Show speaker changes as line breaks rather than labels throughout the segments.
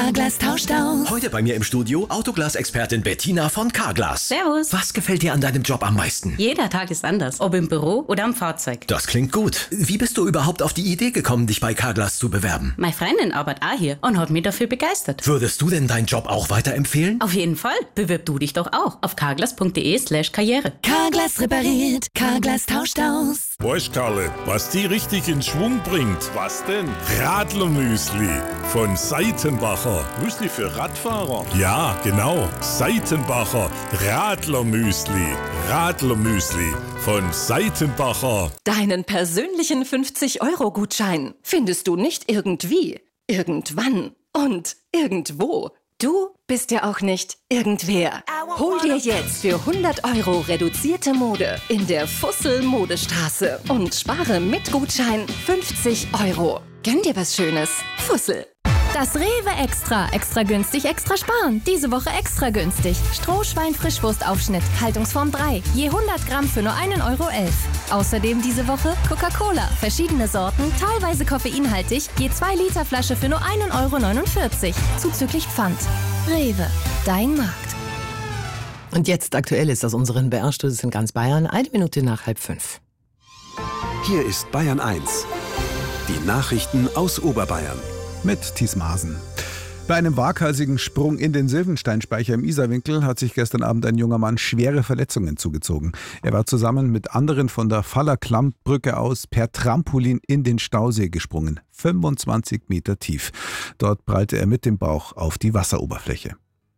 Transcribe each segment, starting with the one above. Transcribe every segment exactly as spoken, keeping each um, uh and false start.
Carglass tauscht aus.
Heute bei mir im Studio Autoglas-Expertin Bettina von Carglass.
Servus.
Was gefällt dir an deinem Job am meisten?
Jeder Tag ist anders, ob im Büro oder am Fahrzeug.
Das klingt gut. Wie bist du überhaupt auf die Idee gekommen, dich bei Carglass zu bewerben?
Meine Freundin arbeitet auch hier und hat mich dafür begeistert.
Würdest du denn deinen Job auch weiterempfehlen?
Auf jeden Fall. Bewirb du dich doch auch auf carglass.de slash karriere.
Carglass repariert, Carglass tauscht aus.
Weißt Karle, was die richtig in Schwung bringt? Was denn? Radlermüsli von Seitenbacher. Müsli für Radfahrer? Ja, genau. Seitenbacher Radlermüsli. Radlermüsli von Seitenbacher.
Deinen persönlichen fünfzig-Euro-Gutschein findest du nicht irgendwie, irgendwann und irgendwo. Du bist ja auch nicht irgendwer. Hol dir jetzt für hundert Euro reduzierte Mode in der Fussel Modestraße und spare mit Gutschein fünfzig Euro. Gönn dir was Schönes. Fussel.
Das Rewe Extra. Extra günstig, extra sparen. Diese Woche extra günstig. Strohschwein-Frischwurstaufschnitt, Haltungsform drei. Je hundert Gramm für nur einen Euro elf. Außerdem diese Woche Coca-Cola. Verschiedene Sorten, teilweise koffeinhaltig. Je zwei Liter Flasche für nur einen Euro neunundvierzig. Zuzüglich Pfand. Rewe. Dein Markt.
Und jetzt Aktuelles aus unseren B R-Studios in ganz Bayern. Eine Minute nach halb fünf.
Hier ist Bayern eins. Die Nachrichten aus Oberbayern.
Mit Thies Maaßen. Bei einem waghalsigen Sprung in den Sylvensteinspeicher im Isarwinkel hat sich gestern Abend ein junger Mann schwere Verletzungen zugezogen. Er war zusammen mit anderen von der Faller-Klamm-Brücke aus per Trampolin in den Stausee gesprungen. fünfundzwanzig Meter tief. Dort prallte er mit dem Bauch auf die Wasseroberfläche.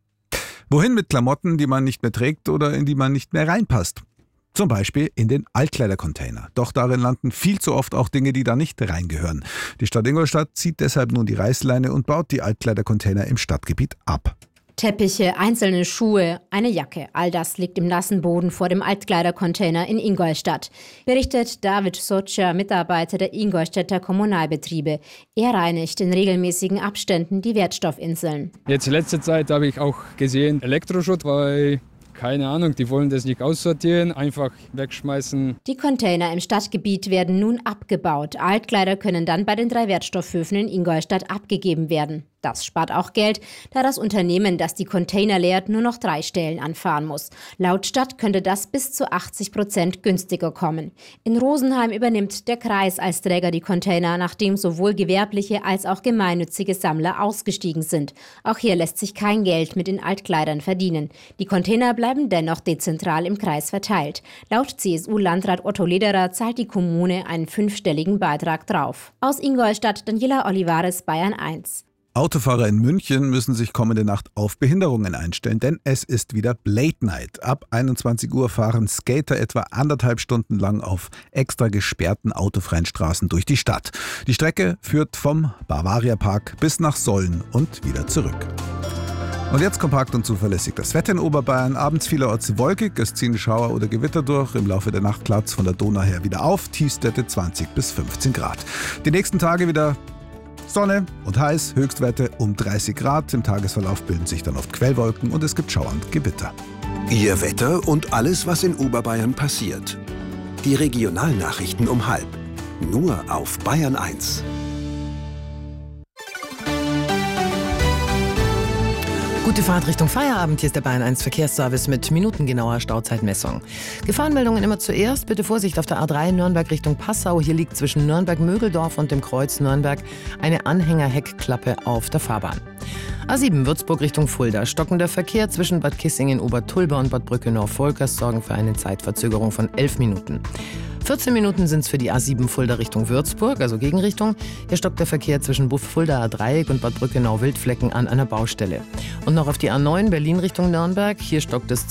Wohin mit Klamotten, die man nicht mehr trägt oder in die man nicht mehr reinpasst? Zum Beispiel in den Altkleidercontainer. Doch darin landen viel zu oft auch Dinge, die da nicht reingehören. Die Stadt Ingolstadt zieht deshalb nun die Reißleine und baut die Altkleidercontainer im Stadtgebiet ab.
Teppiche, einzelne Schuhe, eine Jacke, all das liegt im nassen Boden vor dem Altkleidercontainer in Ingolstadt, berichtet David Sotscher, Mitarbeiter der Ingolstädter Kommunalbetriebe. Er reinigt in regelmäßigen Abständen die Wertstoffinseln.
Jetzt in letzter Zeit habe ich auch gesehen Elektroschutt, weil keine Ahnung, die wollen das nicht aussortieren, einfach wegschmeißen.
Die Container im Stadtgebiet werden nun abgebaut. Altkleider können dann bei den drei Wertstoffhöfen in Ingolstadt abgegeben werden. Das spart auch Geld, da das Unternehmen, das die Container leert, nur noch drei Stellen anfahren muss. Laut Stadt könnte das bis zu achtzig Prozent günstiger kommen. In Rosenheim übernimmt der Kreis als Träger die Container, nachdem sowohl gewerbliche als auch gemeinnützige Sammler ausgestiegen sind. Auch hier lässt sich kein Geld mit den Altkleidern verdienen. Die Container bleiben dennoch dezentral im Kreis verteilt. Laut C S U-Landrat Otto Lederer zahlt die Kommune einen fünfstelligen Beitrag drauf. Aus Ingolstadt Daniela Olivares, Bayern eins.
Autofahrer in München müssen sich kommende Nacht auf Behinderungen einstellen, denn es ist wieder Blade Night. Ab einundzwanzig Uhr fahren Skater etwa anderthalb Stunden lang auf extra gesperrten autofreien Straßen durch die Stadt. Die Strecke führt vom Bavaria Park bis nach Solln und wieder zurück. Und jetzt kompakt und zuverlässig das Wetter in Oberbayern. Abends vielerorts wolkig, es ziehen Schauer oder Gewitter durch. Im Laufe der Nacht klart es von der Donau her wieder auf. Tiefstwerte zwanzig bis fünfzehn Grad. Die nächsten Tage wieder Sonne und heiß, Höchstwerte um dreißig Grad. Im Tagesverlauf bilden sich dann oft Quellwolken und es gibt Schauer und Gewitter.
Ihr Wetter und alles, was in Oberbayern passiert. Die Regionalnachrichten um halb. Nur auf Bayern eins.
Gute Fahrt Richtung Feierabend. Hier ist der Bayern eins Verkehrsservice mit minutengenauer Stauzeitmessung. Gefahrenmeldungen immer zuerst. Bitte Vorsicht auf der A drei Nürnberg Richtung Passau. Hier liegt zwischen Nürnberg-Mögeldorf und dem Kreuz Nürnberg eine Anhängerheckklappe auf der Fahrbahn. A sieben Würzburg Richtung Fulda. Stockender Verkehr zwischen Bad Kissingen, Obertulba und Bad Brücke-Norfolkers sorgen für eine Zeitverzögerung von elf Minuten. vierzehn Minuten sind es für die A sieben Fulda Richtung Würzburg, also Gegenrichtung. Hier stockt der Verkehr zwischen Fuldaer Dreieck und Bad Brückenau-Wildflecken an einer Baustelle. Und noch auf die A neun Berlin Richtung Nürnberg. Hier stockt es